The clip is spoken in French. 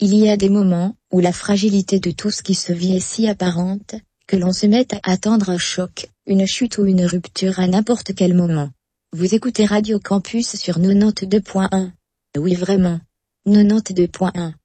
Il y a des moments où la fragilité de tout ce qui se vit est si apparente, que l'on se met à attendre un choc, une chute ou une rupture à n'importe quel moment. Vous écoutez Radio Campus sur 92.1. Oui vraiment. 92.1.